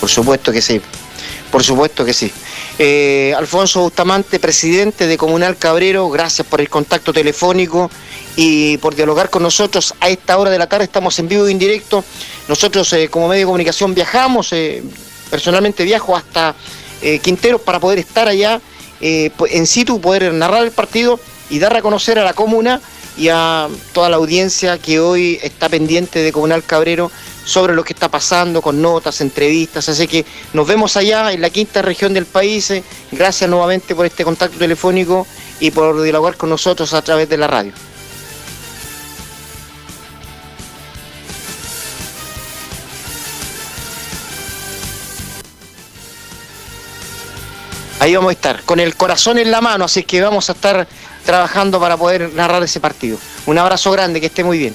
Por supuesto que sí, por supuesto que sí. Alfonso Bustamante, presidente de Comunal Cabrero, gracias por el contacto telefónico y por dialogar con nosotros. A esta hora de la tarde estamos en vivo e indirecto. Nosotros como medio de comunicación viajamos, personalmente viajo hasta Quinteros para poder estar allá en situ, poder narrar el partido y dar a conocer a la comuna y a toda la audiencia que hoy está pendiente de Comunal Cabrero sobre lo que está pasando, con notas, entrevistas. Así que nos vemos allá en la quinta región del país. Gracias nuevamente por este contacto telefónico y por dialogar con nosotros a través de la radio. Ahí vamos a estar, con el corazón en la mano, así que vamos a estar trabajando para poder narrar ese partido. Un abrazo grande, que esté muy bien.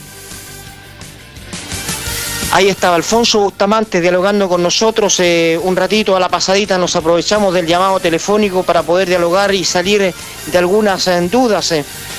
Ahí estaba Alfonso Bustamante dialogando con nosotros un ratito a la pasadita. Nos aprovechamos del llamado telefónico para poder dialogar y salir de algunas dudas.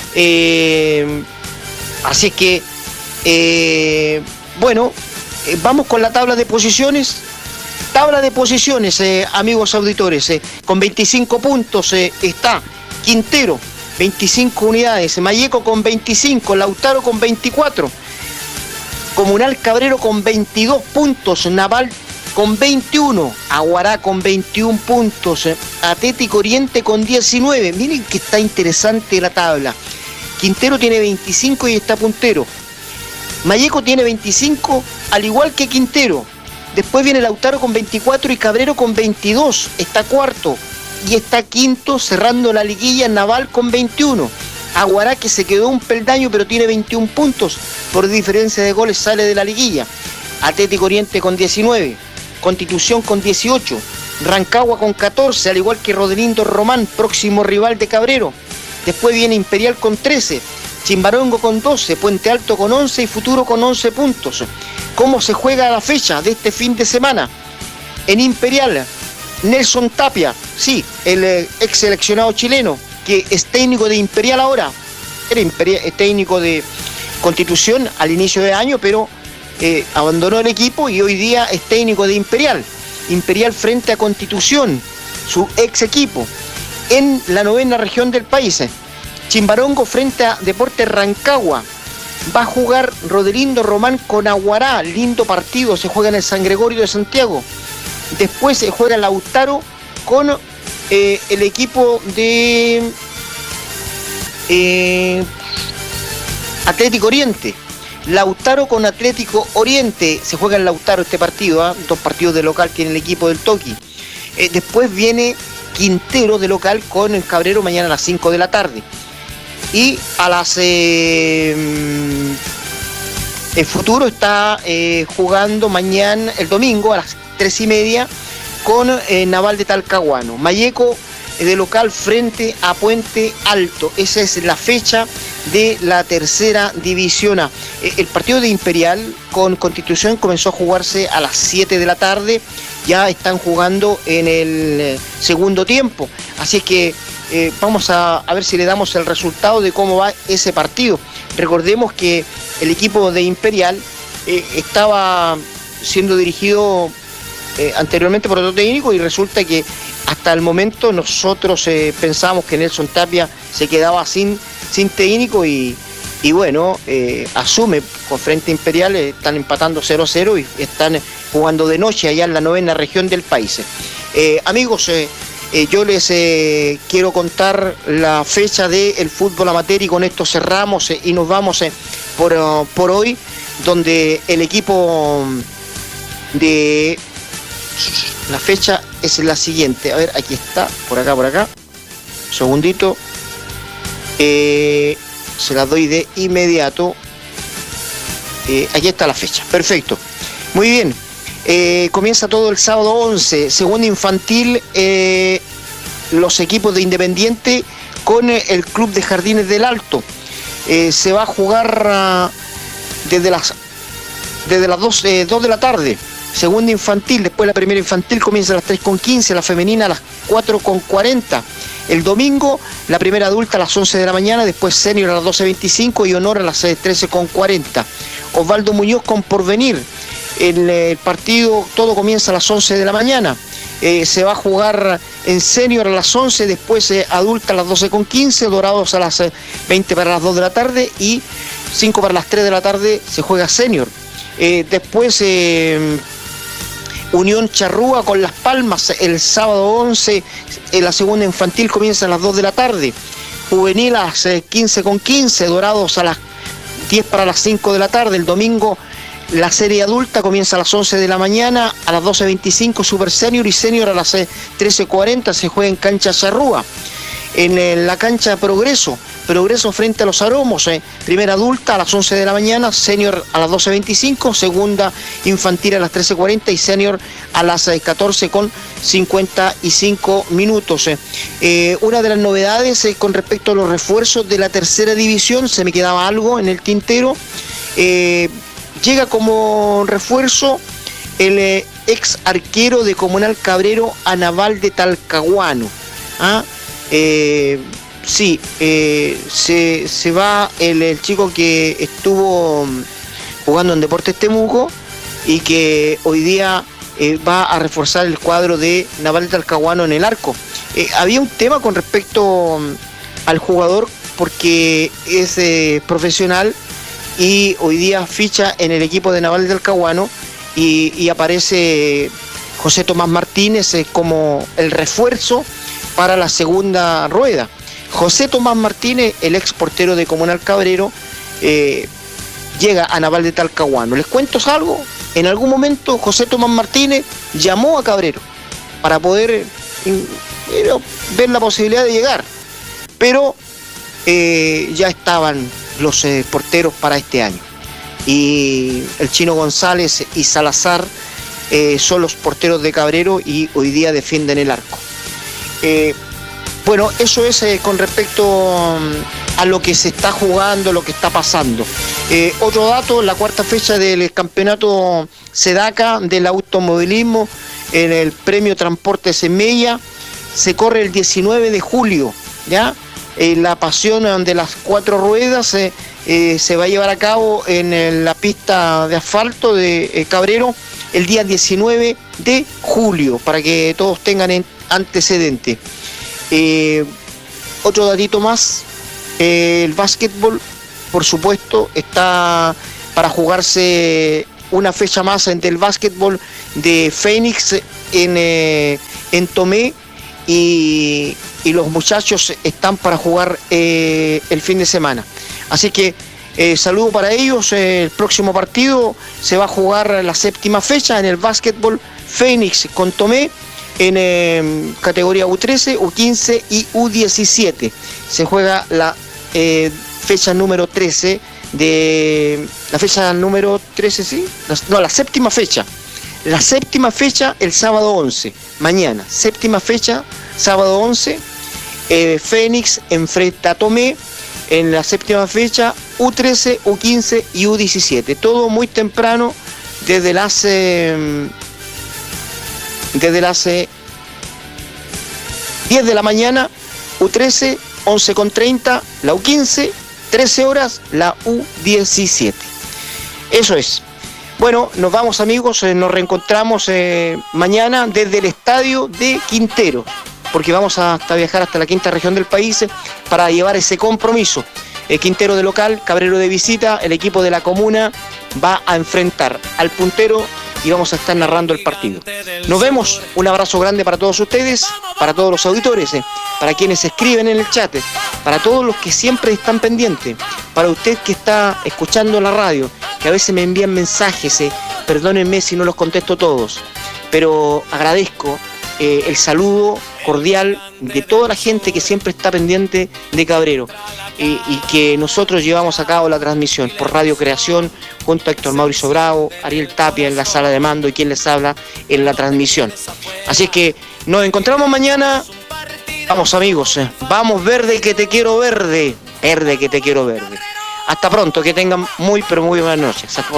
Así que, vamos con la tabla de posiciones. Tabla de posiciones, amigos auditores. Con 25 puntos está Quintero, 25 unidades. Malleco con 25, Lautaro con 24. Comunal Cabrero con 22 puntos, Naval con 21, Aguará con 21 puntos, Atlético Oriente con 19. Miren que está interesante la tabla. Quintero tiene 25 y está puntero. Malleco tiene 25, al igual que Quintero. Después viene Lautaro con 24 y Cabrero con 22, está cuarto. Y está quinto, cerrando la liguilla, Naval con 21. Aguará, que se quedó un peldaño pero tiene 21 puntos, por diferencia de goles sale de la liguilla. Atlético Oriente con 19, Constitución con 18, Rancagua con 14, al igual que Rodelindo Román, próximo rival de Cabrero. Después viene Imperial con 13, Chimbarongo con 12, Puente Alto con 11 y Futuro con 11 puntos. ¿Cómo se juega la fecha de este fin de semana? En Imperial, Nelson Tapia, sí, el ex seleccionado chileno, que es técnico de Imperial ahora, es técnico de Constitución al inicio de año, pero abandonó el equipo y hoy día es técnico de Imperial. Imperial frente a Constitución, su ex equipo, en la 9ª región del país. Chimbarongo frente a Deportes Rancagua. Va a jugar Rodelindo Román con Aguará, lindo partido, se juega en el San Gregorio de Santiago. Después se juega Lautaro con el equipo de Atlético Oriente. Lautaro con Atlético Oriente, se juega en Lautaro este partido, 2 partidos de local tiene el equipo del Toki. Después viene Quintero de local con el Cabrero mañana a las 5 de la tarde. Y a las el Futuro está jugando mañana, el domingo, a las 3:30 con Naval de Talcahuano. Malleco de local frente a Puente Alto. Esa es la fecha de la tercera división A. El partido de Imperial con Constitución comenzó a jugarse a las 7 de la tarde. Ya están jugando en el segundo tiempo. Así que vamos a ver si le damos el resultado de cómo va ese partido. Recordemos que el equipo de Imperial estaba siendo dirigido anteriormente por otro técnico y resulta que hasta el momento nosotros pensábamos que Nelson Tapia se quedaba sin técnico y bueno, asume con frente a Imperial, están empatando 0-0 y están jugando de noche allá en la 9ª región del país. Amigos, yo les quiero contar la fecha del fútbol amateur y con esto cerramos y nos vamos por hoy, donde el equipo de... La fecha es la siguiente. A ver, aquí está, por acá. Segundito. Se las doy de inmediato. Aquí está la fecha. Perfecto. Muy bien. Comienza todo el sábado 11. Segunda infantil. Los equipos de Independiente con el Club de Jardines del Alto. Se va a jugar desde las 2 de la tarde. Segunda infantil, después la primera infantil comienza a las 3:15, la femenina a las 4:40. El domingo, la primera adulta a las 11 de la mañana, después senior a las 12:25 y honor a las 13:40. Osvaldo Muñoz con Porvenir. el partido, todo comienza a las 11 de la mañana. Se va a jugar en senior a las 11, después adulta a las 12:15, Dorados a las 20 para las 2 de la tarde y 5 para las 3 de la tarde se juega senior. Después Unión Charrúa con Las Palmas el sábado 11, la segunda infantil comienza a las 2 de la tarde. Juvenil a las 15:15, Dorados a las 10 para las 5 de la tarde. El domingo la serie adulta comienza a las 11 de la mañana, a las 12:25 Super Senior y Senior a las 13:40 se juega en cancha Charrúa. En la cancha Progreso frente a los Aromos, primera adulta a las 11 de la mañana, Senior a las 12:25, segunda infantil a las 13:40 y Senior a las 14:55 minutos. Una de las novedades con respecto a los refuerzos de la tercera división, se me quedaba algo en el tintero. Llega como refuerzo el ex arquero de Comunal Cabrero a Naval de Talcahuano. Se va el chico que estuvo jugando en Deportes Temuco y que hoy día va a reforzar el cuadro de Naval de Talcahuano en el arco. Había un tema con respecto al jugador porque es profesional y hoy día ficha en el equipo de Naval de Talcahuano y aparece José Tomás Martínez como el refuerzo para la segunda rueda. José Tomás Martínez, el ex portero de Comunal Cabrero, llega a Naval de Talcahuano. ¿Les cuento algo? En algún momento José Tomás Martínez llamó a Cabrero para poder ver la posibilidad de llegar, pero ya estaban los porteros para este año y el Chino González y Salazar son los porteros de Cabrero y hoy día defienden el arco. Bueno, eso es con respecto a lo que se está jugando, lo que está pasando. Otro dato, la cuarta fecha del campeonato SEDACA del automovilismo en el premio Transporte Semella se corre el 19 de julio, ¿ya? La pasión de las 4 ruedas se va a llevar a cabo en la pista de asfalto de Cabrero el día 19 de julio, para que todos tengan antecedente. Otro datito más, el básquetbol, por supuesto, está para jugarse una fecha más del básquetbol de Fénix en Tomé y los muchachos están para jugar el fin de semana. Así que saludo para ellos. El próximo partido se va a jugar la 7ª fecha en el básquetbol Fénix con Tomé en categoría U13, U15 y U17. Se juega la fecha número 13 de... La fecha número 13, ¿sí? No, la 7ª fecha. La 7ª fecha el sábado 11, mañana. 7ª fecha, sábado 11, Fénix enfrenta a Tomé en la 7ª fecha, U13, U15 y U17. Todo muy temprano, desde las 10 de la mañana, U13, 11:30, la U15, 13 horas, la U17. Eso es. Bueno, nos vamos amigos, nos reencontramos mañana desde el estadio de Quintero, porque vamos a viajar hasta la 5ª región del país para llevar ese compromiso. Quintero de local, Cabrero de visita, el equipo de la comuna va a enfrentar al puntero y vamos a estar narrando el partido. Nos vemos, un abrazo grande para todos ustedes, para todos los auditores, para quienes escriben en el chat, para todos los que siempre están pendientes, para usted que está escuchando la radio, que a veces me envían mensajes, perdónenme si no los contesto todos, pero agradezco el saludo cordial de toda la gente que siempre está pendiente de Cabrero y que nosotros llevamos a cabo la transmisión por Radio Creación junto a Héctor Mauricio Bravo, Ariel Tapia en la sala de mando y quien les habla en la transmisión. Así que nos encontramos mañana. Vamos amigos, vamos verde que te quiero verde, verde que te quiero verde. Hasta pronto, que tengan muy pero muy buenas noches.